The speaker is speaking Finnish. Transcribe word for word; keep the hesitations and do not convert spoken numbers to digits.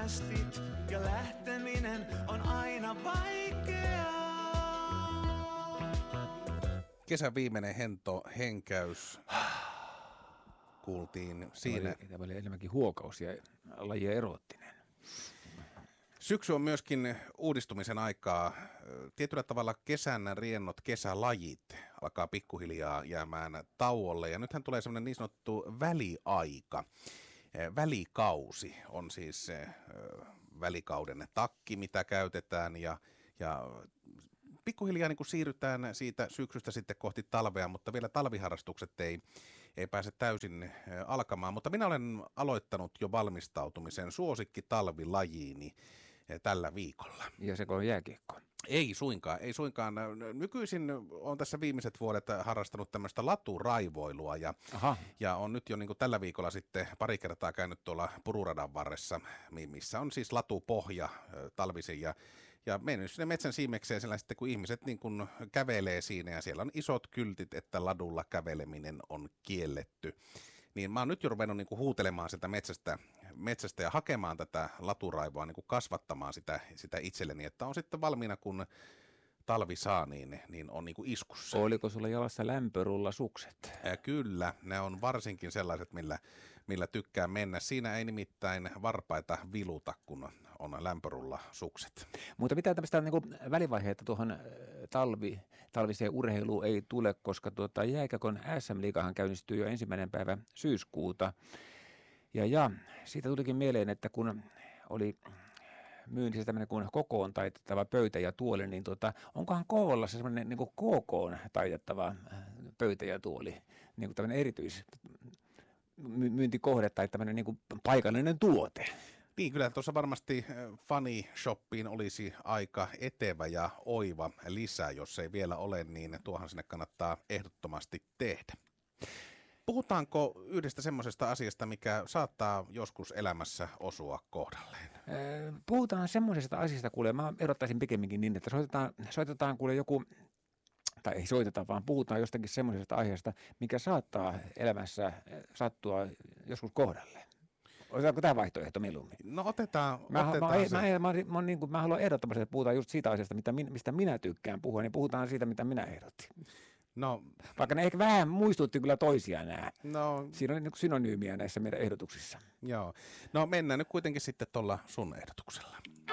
päästit ja lähteminen on aina vaikeaa. Kesän viimeinen hento henkäys kuultiin siinä. Tämä oli enemmänkin huokaus ja laji eroottinen. Syksy on myöskin uudistumisen aikaa. Tietyllä tavalla kesän riennot, kesälajit alkaa pikkuhiljaa jäämään tauolle. Ja nythän tulee semmoinen niin sanottu väliaika. Välikausi on siis se välikauden takki, mitä käytetään ja, ja pikkuhiljaa niin kuin siirrytään siitä syksystä sitten kohti talvea, mutta vielä talviharrastukset ei, ei pääse täysin alkamaan. Mutta minä olen aloittanut jo valmistautumisen suosikki talvilajiini tällä viikolla. Ja se on jääkiekko. Ei suinkaan, ei suinkaan. Nykyisin on tässä viimeiset vuodet harrastanut tämmöistä laturaivoilua ja, ja on nyt jo niin kuin tällä viikolla sitten pari kertaa käynyt tuolla Pururadan varressa, missä on siis latupohja talvisin ja Ja mennyt sinne metsän siimekseen siellä sitten, kun ihmiset niin kun kävelee siinä ja siellä on isot kyltit, että ladulla käveleminen on kielletty. Niin mä oon nyt jo ruvennut niin kuin huutelemaan sieltä metsästä, metsästä ja hakemaan tätä laturaivoa, niin kuin kasvattamaan sitä, sitä itselleni, että on sitten valmiina, kun talvi saa, niin, niin on niin kuin iskussa. Oliko sulla jalassa lämpörulla sukset? Ja kyllä, ne on varsinkin sellaiset, millä, millä tykkää mennä. Siinä ei nimittäin varpaita viluta, kun on lämpörulla sukset. Mutta mitä tämmöistä niin kuin välivaiheita tuohon talvi, talviseen urheiluun ei tule, koska tuota, jääkiekon S M-liigahan käynnistyy jo ensimmäinen päivä syyskuuta. Ja, ja siitä tulikin mieleen, että kun oli myynnissä tämmöinen kuin kokoon taitettava pöytä ja tuoli, niin tota, onkohan Kouvolassa semmoinen niin kuin kokoon taitettava pöytä ja tuoli, niin kuin tämmöinen erityismyyntikohde tai tämmöinen niin kuin paikallinen tuote? Niin, kyllä tuossa varmasti Funny Shoppiin olisi aika etevä ja oiva lisä, jos ei vielä ole, niin tuohan sinne kannattaa ehdottomasti tehdä. Puhutaanko yhdestä semmoisesta asiasta, mikä saattaa joskus elämässä osua kohdalleen? Puhutaan semmoisesta asiasta, kuule, mä erottaisin pikemminkin niin, että soitetaan, soitetaan kuule joku, tai ei soiteta, vaan puhutaan jostakin semmoisesta aiheesta, mikä saattaa elämässä sattua joskus kohdalle. Osaatko tämä vaihtoehto mieluummin? No otetaan, mä, otetaan mä, se. Mä, mä, mä, mä, niin kuin, mä haluan ehdottomasti, että puhutaan just siitä asiasta, mitä, mistä minä tykkään puhua, niin puhutaan siitä, mitä minä ehdotin. No, Vaikka ne ehkä vähän muistutti kyllä toisiaan nämä. No, Siinä on niin synonyymiä näissä meidän ehdotuksissa. Joo. No mennään nyt kuitenkin sitten tuolla sun ehdotuksella.